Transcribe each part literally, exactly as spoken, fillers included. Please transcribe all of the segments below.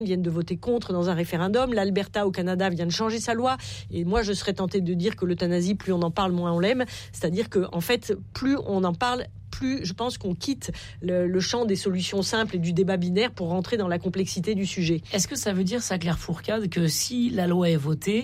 viennent de voter contre dans un référendum. L'Alberta au Canada vient de changer sa loi. Et moi, je serais tentée de dire que l'euthanasie, plus on en parle, moins on l'aime. C'est-à-dire que, en fait, plus on en parle, plus je pense qu'on quitte le, le champ des solutions simples et du débat binaire pour rentrer dans la complexité du sujet. Est-ce que ça veut dire, ça, Claire Fourcade, que si la loi est votée,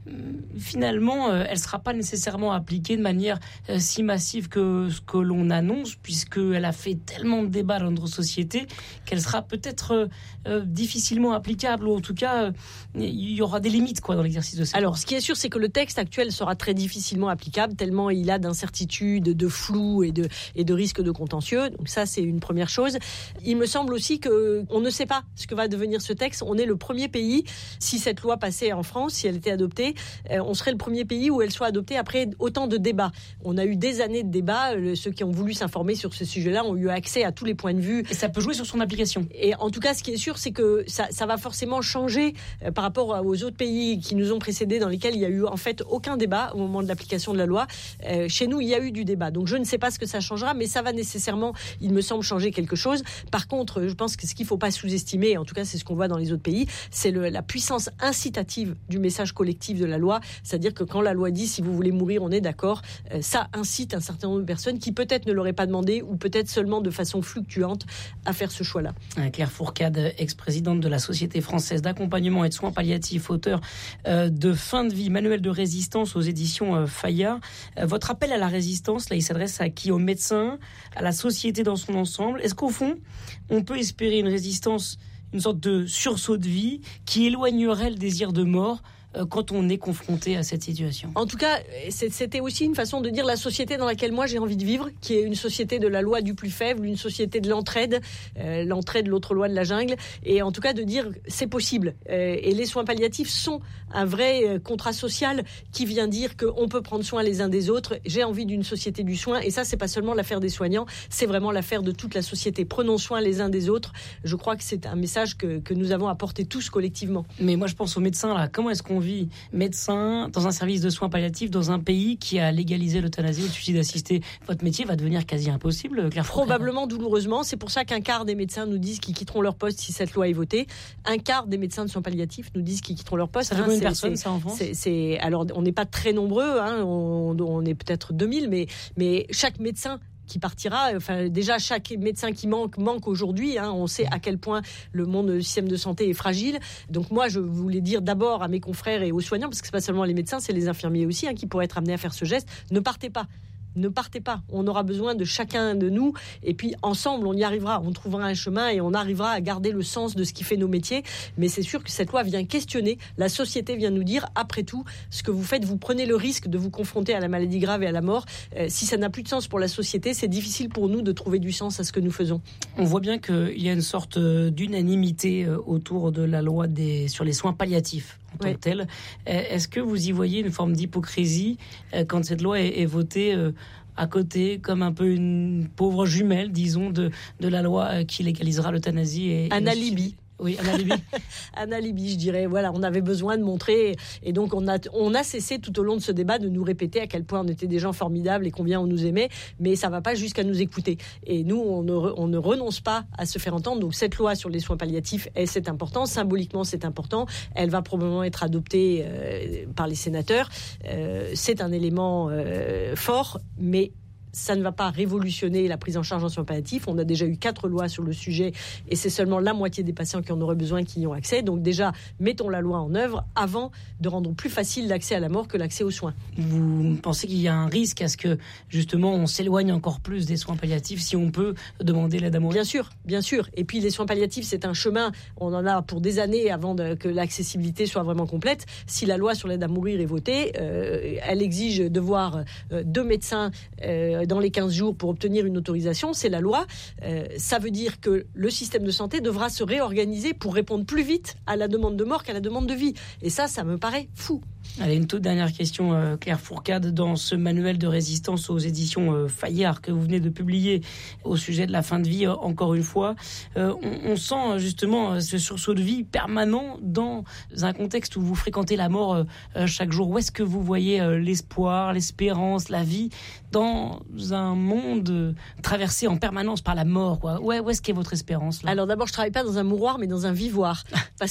finalement, euh, elle ne sera pas nécessairement appliquée de manière euh, si massive que ce que l'on annonce, puisqu'elle a fait tellement de débats dans notre société qu'elle sera peut-être euh, euh, difficilement applicable, ou en tout cas, il euh, y aura des limites quoi, dans l'exercice de cette Alors, loi. Ce qui est sûr, c'est que le texte actuel sera très difficilement applicable, tellement il a d'incertitudes, de flou et de, et de risques de contentieux. Donc ça, c'est une première chose. Il me semble aussi qu'on ne sait pas ce que va devenir ce texte. On est le premier pays, si cette loi passait en France, si elle était adoptée, on serait le premier pays où elle soit adoptée après autant de débats. On a eu des années de débats. Ceux qui ont voulu s'informer sur ce sujet-là ont eu accès à tous les points de vue. Et ça peut jouer sur son application. Et en tout cas, ce qui est sûr, c'est que ça, ça va forcément changer euh, par rapport aux autres pays qui nous ont précédés, dans lesquels il n'y a eu en fait aucun débat au moment de l'application de la loi. Euh, chez nous, il y a eu du débat. Donc je ne sais pas ce que ça changera, mais ça va nécessairement, il me semble, changer quelque chose. Par contre, je pense que ce qu'il ne faut pas sous-estimer, en tout cas c'est ce qu'on voit dans les autres pays, c'est le, la puissance incitative du message collectif de la loi, c'est-à-dire que quand la loi dit si vous voulez mourir, on est d'accord, euh, ça incite un certain nombre de personnes qui peut-être ne l'auraient pas demandé ou peut-être seulement de façon fluctuante à faire ce choix-là. Claire Fourcade, ex-présidente de la Société française d'accompagnement et de soins palliatifs, auteure euh, de Fin de vie, manuel de résistance aux éditions euh, Fayard. Euh, votre appel à la résistance, là, il s'adresse à qui? Aux médecins, à la société dans son ensemble. Est-ce qu'au fond, on peut espérer une résistance, une sorte de sursaut de vie qui éloignerait le désir de mort quand on est confronté à cette situation? En tout cas, c'était aussi une façon de dire la société dans laquelle moi j'ai envie de vivre, qui est une société de la loi du plus faible, une société de l'entraide, euh, l'entraide, l'autre loi de la jungle, et en tout cas de dire c'est possible. Euh, et les soins palliatifs sont un vrai contrat social qui vient dire qu'on peut prendre soin les uns des autres. J'ai envie d'une société du soin, et ça c'est pas seulement l'affaire des soignants, c'est vraiment l'affaire de toute la société. Prenons soin les uns des autres. Je crois que c'est un message que, que nous avons apporté tous collectivement. Mais moi je pense aux médecins là. Comment est-ce qu'on vit médecin dans un service de soins palliatifs dans un pays qui a légalisé l'euthanasie ou le suicide assisté? Votre métier va devenir quasi impossible, Claire Fourcade. Probablement douloureusement. C'est pour ça qu'un quart des médecins nous disent qu'ils quitteront leur poste si cette loi est votée. Un quart des médecins de soins palliatifs nous disent qu'ils quitteront leur poste. Ça fait combien de personnes, ça, en France? c'est, c'est, Alors, on n'est pas très nombreux, hein, on, on est peut-être deux mille, mais, mais chaque médecin qui partira, enfin déjà chaque médecin qui manque manque aujourd'hui, hein, on sait à quel point le monde le système de santé est fragile. Donc moi je voulais dire d'abord à mes confrères et aux soignants, parce que c'est pas seulement les médecins, c'est les infirmiers aussi hein, qui pourraient être amenés à faire ce geste, ne partez pas. Ne partez pas, on aura besoin de chacun de nous et puis ensemble on y arrivera, on trouvera un chemin et on arrivera à garder le sens de ce qui fait nos métiers. Mais c'est sûr que cette loi vient questionner, la société vient nous dire après tout, ce que vous faites, vous prenez le risque de vous confronter à la maladie grave et à la mort. Euh, si ça n'a plus de sens pour la société, c'est difficile pour nous de trouver du sens à ce que nous faisons. On voit bien qu'il y a une sorte d'unanimité autour de la loi des, sur les soins palliatifs en tant que telle. Est-ce que vous y voyez une forme d'hypocrisie quand cette loi est, est votée à côté, comme un peu une pauvre jumelle, disons, de, de la loi qui légalisera l'euthanasie et, un et alibi. Oui, un alibi. un alibi, je dirais. Voilà, on avait besoin de montrer. Et donc, on a, on a cessé tout au long de ce débat de nous répéter à quel point on était des gens formidables et combien on nous aimait. Mais ça ne va pas jusqu'à nous écouter. Et nous, on ne, on ne renonce pas à se faire entendre. Donc, cette loi sur les soins palliatifs, c'est important. Symboliquement, c'est important. Elle va probablement être adoptée euh, par les sénateurs. Euh, c'est un élément euh, fort, mais ça ne va pas révolutionner la prise en charge en soins palliatifs. On a déjà eu quatre lois sur le sujet et c'est seulement la moitié des patients qui en auraient besoin qui y ont accès. Donc déjà, mettons la loi en œuvre avant de rendre plus facile l'accès à la mort que l'accès aux soins. Vous pensez qu'il y a un risque à ce que, justement, on s'éloigne encore plus des soins palliatifs si on peut demander l'aide à mourir? Bien sûr, bien sûr. Et puis les soins palliatifs, c'est un chemin. On en a pour des années avant de, que l'accessibilité soit vraiment complète. Si la loi sur l'aide à mourir est votée, euh, elle exige de voir euh, deux médecins euh, dans les quinze jours pour obtenir une autorisation, c'est la loi. Euh, ça veut dire que le système de santé devra se réorganiser pour répondre plus vite à la demande de mort qu'à la demande de vie. Et ça, ça me paraît fou. Allez, une toute dernière question, euh, Claire Fourcade. Dans ce manuel de résistance aux éditions euh, Fayard que vous venez de publier au sujet de la fin de vie, euh, encore une fois, euh, on, on sent justement ce sursaut de vie permanent dans un contexte où vous fréquentez la mort euh, chaque jour. Où est-ce que vous voyez euh, l'espoir, l'espérance, la vie dans un monde euh, traversé en permanence par la mort, quoi? Où, où est-ce qu'est votre espérance là? Alors d'abord, je travaille pas dans un mouroir, mais dans un vivoire. Parce